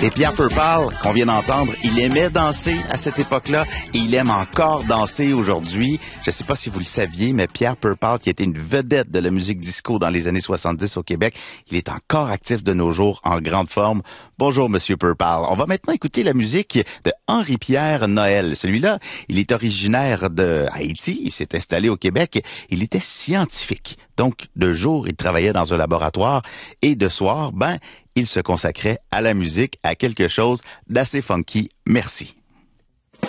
Et Pierre Perpal, qu'on vient d'entendre, il aimait danser à cette époque-là et il aime encore danser aujourd'hui. Je ne sais pas si vous le saviez, mais Pierre Perpal, qui était une vedette de la musique disco dans les années 70 au Québec, il est encore actif de nos jours, en grande forme. Bonjour, Monsieur Perpal. On va maintenant écouter la musique de Henri-Pierre Noël. Celui-là, il est originaire de Haïti, il s'est installé au Québec. Il était scientifique. Donc, de jour, il travaillait dans un laboratoire et de soir, il se consacrait à la musique, à quelque chose d'assez funky. Merci.